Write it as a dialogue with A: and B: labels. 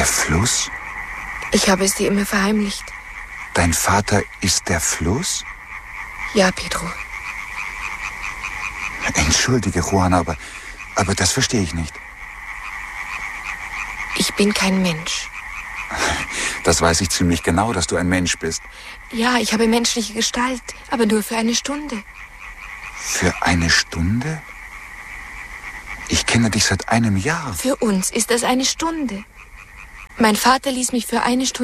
A: Der Fluss?
B: Ich habe es dir immer verheimlicht.
A: Dein Vater ist der Fluss?
B: Ja, Pedro.
A: Entschuldige, Juana, aber das verstehe ich nicht.
B: Ich bin kein Mensch.
A: Das weiß ich ziemlich genau, dass du ein Mensch bist.
B: Ja, ich habe menschliche Gestalt, aber nur für eine Stunde.
A: Für eine Stunde? Ich kenne dich seit einem Jahr.
B: Für uns ist das eine Stunde. Mein Vater ließ mich für eine Stunde